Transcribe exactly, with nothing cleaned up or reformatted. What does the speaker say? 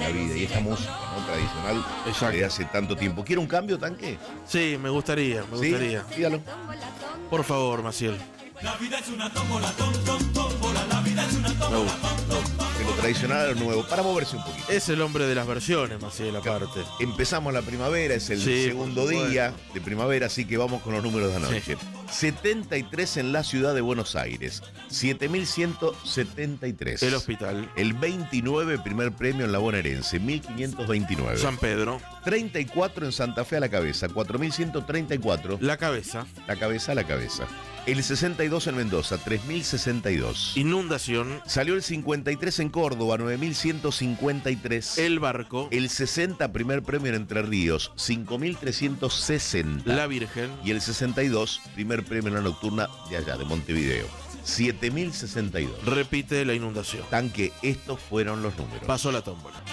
la vida y esta música, ¿no?, tradicional. Exacto. De hace tanto tiempo. ¿Quiere un cambio, Tanque? Sí, me gustaría, me ¿Sí? gustaría. Dígalo. Por favor, Maciel. La vida es una tómbola, tom, tom, tómbola. La vida es una tómbola, Me gusta. tom, tom. De lo tradicional a lo nuevo, para moverse un poquito. Es el hombre de las versiones, Maciel, aparte. Empezamos la primavera, es el Sí, segundo por supuesto. día de primavera, así que vamos con los números de anoche. setenta y tres en la ciudad de Buenos Aires, siete mil ciento setenta y tres. El hospital. El veintinueve, primer premio en la bonaerense, mil quinientos veintinueve. San Pedro. treinta y cuatro en Santa Fe a la cabeza, cuatro mil ciento treinta y cuatro. La cabeza. La cabeza a la cabeza. El sesenta y dos en Mendoza, tres mil sesenta y dos. Inundación. Salió el cincuenta y tres en Córdoba, nueve mil ciento cincuenta y tres. El barco. El sesenta, primer premio en Entre Ríos, cinco mil trescientos sesenta. La Virgen. Y el sesenta y dos, primer premio en la nocturna de allá, de Montevideo, siete mil sesenta y dos. Repite la inundación. Tanque, estos fueron los números. Pasó la tómbola.